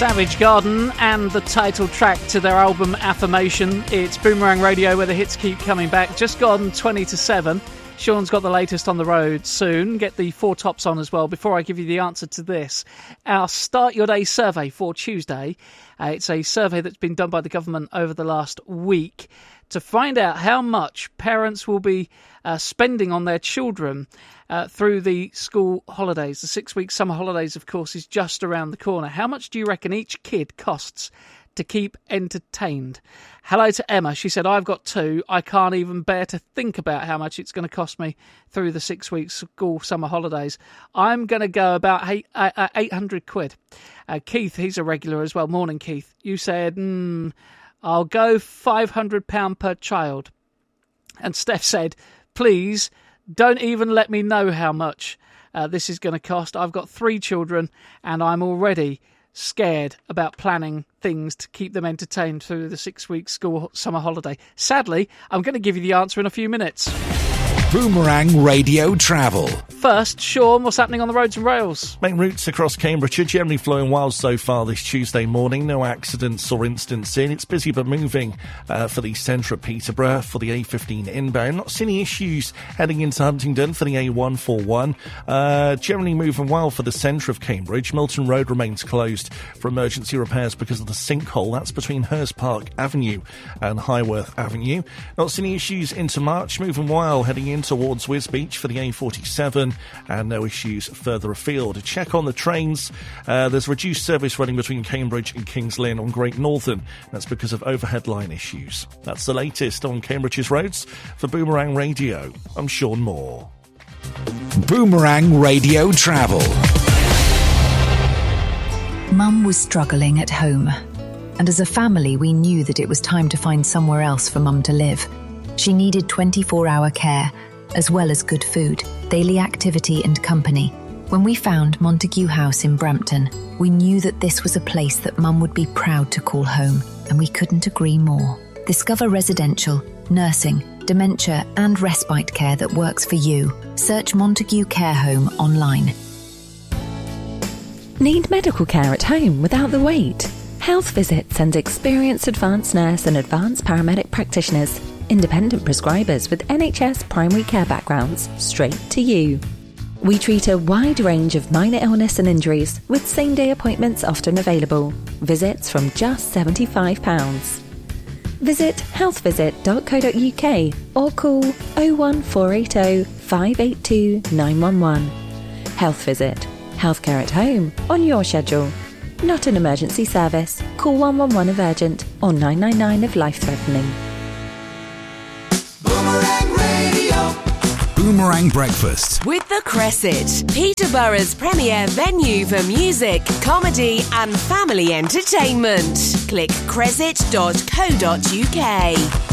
Savage Garden and the title track to their album Affirmation. It's Boomerang Radio where the hits keep coming back. Just gone 20 to 7. Sean's got the latest on the road soon. Get the four tops on as well. Before I give you the answer to this, our Start Your Day survey for Tuesday. It's a survey that's been done by the government over the last week to find out how much parents will be spending on their children through the school holidays. The 6-week summer holidays, of course, is just around the corner. How much do you reckon each kid costs to keep entertained? Hello to Emma. She said, I've got 2. I can't even bear to think about how much it's going to cost me through the 6-week school summer holidays. I'm going to go about 800 quid. Keith, he's a regular as well. Morning, Keith. You said, I'll go £500 per child. And Steph said, please don't even let me know how much this is going to cost. I've got 3 children and I'm already scared about planning things to keep them entertained through the 6-week school summer holiday. Sadly, I'm going to give you the answer in a few minutes. Boomerang Radio Travel. First, Sean, what's happening on the roads and rails? Main routes across Cambridgeshire generally flowing well so far this Tuesday morning. No accidents or incidents in. It's busy but moving for the centre of Peterborough for the A15 inbound. Not seeing any issues heading into Huntingdon for the A141. Generally moving well for the centre of Cambridge. Milton Road remains closed for emergency repairs because of the sinkhole. That's between Hurst Park Avenue and Highworth Avenue. Not seeing any issues into March. Moving well heading in towards Wisbeach for the A47 and no issues further afield. A check on the trains. There's reduced service running between Cambridge and Kings Lynn on Great Northern. That's because of overhead line issues. That's the latest on Cambridge's roads. For Boomerang Radio, I'm Sean Moore. Boomerang Radio Travel. Mum was struggling at home, and as a family we knew that it was time to find somewhere else for Mum to live. She needed 24-hour care, as well as good food, daily activity and company. When we found Montague House in Brampton, we knew that this was a place that Mum would be proud to call home, and we couldn't agree more. Discover residential, nursing, dementia and respite care that works for you. Search Montague Care Home online. Need medical care at home without the wait? Health Visit sends experienced advanced nurse and advanced paramedic practitioners, independent prescribers with NHS primary care backgrounds, straight to you. We treat a wide range of minor illness and injuries, with same-day appointments often available. Visits from just £75. Visit healthvisit.co.uk or call 01480 582 911. Health Visit. Healthcare at home, on your schedule. Not an emergency service. Call 111 if urgent or 999 if life-threatening. Boomerang Radio. Boomerang Breakfast with The Cresset, Peterborough's premier venue for music, comedy and family entertainment. Click cresset.co.uk.